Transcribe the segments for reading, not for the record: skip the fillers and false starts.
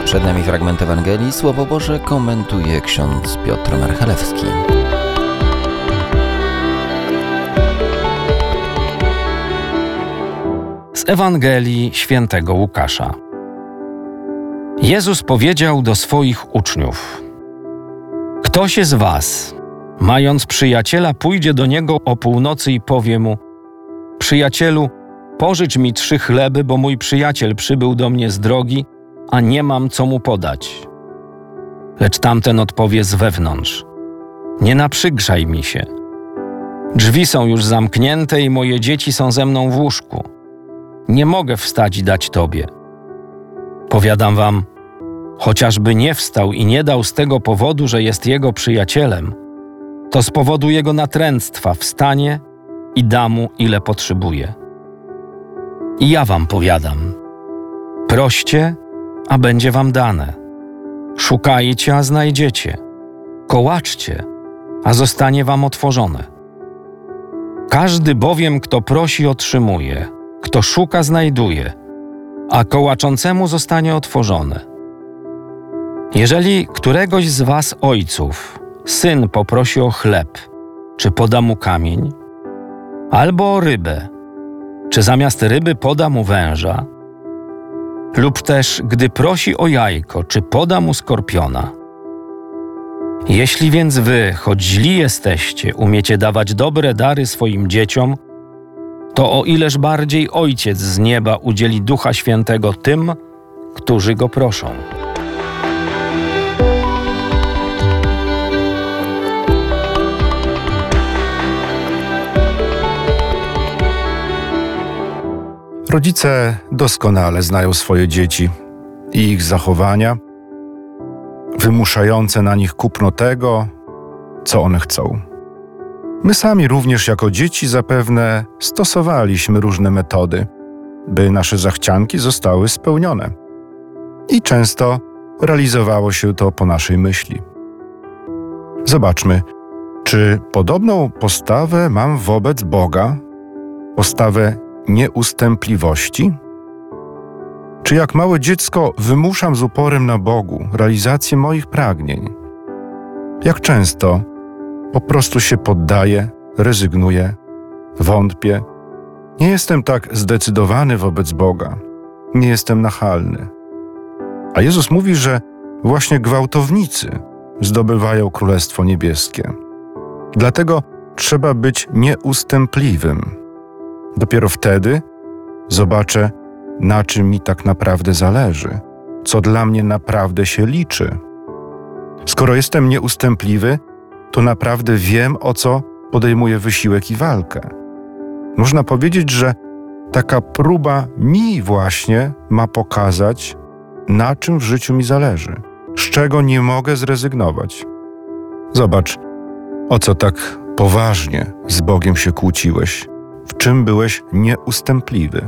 Przed nami fragment Ewangelii. Słowo Boże komentuje ksiądz Piotr Marchalewski. Z Ewangelii świętego Łukasza. Jezus powiedział do swoich uczniów: Ktoś z was, mając przyjaciela, pójdzie do niego o północy i powie mu: Przyjacielu, pożycz mi 3 chleby, bo mój przyjaciel przybył do mnie z drogi, a nie mam co mu podać. Lecz tamten odpowie z wewnątrz: Nie naprzygrzaj mi się. Drzwi są już zamknięte i moje dzieci są ze mną w łóżku. Nie mogę wstać i dać tobie. Powiadam wam, chociażby nie wstał i nie dał z tego powodu, że jest jego przyjacielem, to z powodu jego natręctwa wstanie i da mu, ile potrzebuje. I ja wam powiadam, proście, a będzie wam dane. Szukajcie, a znajdziecie. Kołaczcie, a zostanie wam otworzone. Każdy bowiem, kto prosi, otrzymuje, kto szuka, znajduje, a kołaczącemu zostanie otworzone. Jeżeli któregoś z was ojców syn poprosi o chleb, czy poda mu kamień, albo o rybę, czy zamiast ryby poda mu węża, lub też, gdy prosi o jajko, czy poda mu skorpiona. Jeśli więc wy, choć źli jesteście, umiecie dawać dobre dary swoim dzieciom, to o ileż bardziej Ojciec z nieba udzieli Ducha Świętego tym, którzy Go proszą. Rodzice doskonale znają swoje dzieci i ich zachowania, wymuszające na nich kupno tego, co one chcą. My sami również jako dzieci zapewne stosowaliśmy różne metody, by nasze zachcianki zostały spełnione. I często realizowało się to po naszej myśli. Zobaczmy, czy podobną postawę mam wobec Boga, postawę nieustępliwości? Czy jak małe dziecko wymuszam z uporem na Bogu realizację moich pragnień? Jak często po prostu się poddaję, rezygnuję, wątpię. Nie jestem tak zdecydowany wobec Boga. Nie jestem nachalny. A Jezus mówi, że właśnie gwałtownicy zdobywają Królestwo Niebieskie. Dlatego trzeba być nieustępliwym. Dopiero wtedy zobaczę, na czym mi tak naprawdę zależy, co dla mnie naprawdę się liczy. Skoro jestem nieustępliwy, to naprawdę wiem, o co podejmuję wysiłek i walkę. Można powiedzieć, że taka próba mi właśnie ma pokazać, na czym w życiu mi zależy, z czego nie mogę zrezygnować. Zobacz, o co tak poważnie z Bogiem się kłóciłeś, w czym byłeś nieustępliwy.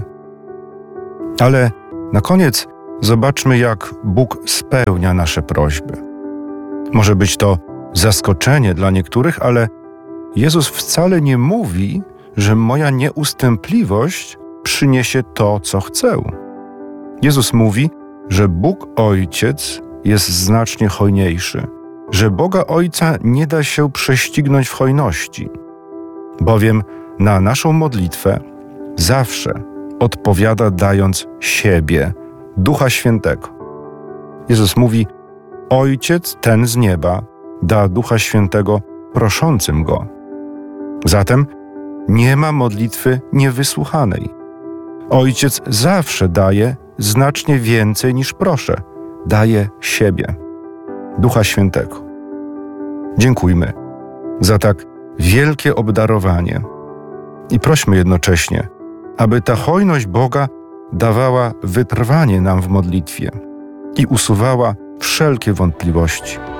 Ale na koniec zobaczmy, jak Bóg spełnia nasze prośby. Może być to zaskoczenie dla niektórych, ale Jezus wcale nie mówi, że moja nieustępliwość przyniesie to, co chcę. Jezus mówi, że Bóg Ojciec jest znacznie hojniejszy, że Boga Ojca nie da się prześcignąć w hojności, bowiem na naszą modlitwę zawsze odpowiada dając siebie, Ducha Świętego. Jezus mówi: Ojciec ten z nieba da Ducha Świętego proszącym Go. Zatem nie ma modlitwy niewysłuchanej. Ojciec zawsze daje znacznie więcej niż proszę. Daje siebie, Ducha Świętego. Dziękujmy za tak wielkie obdarowanie i prośmy jednocześnie, aby ta hojność Boga dawała wytrwanie nam w modlitwie i usuwała wszelkie wątpliwości.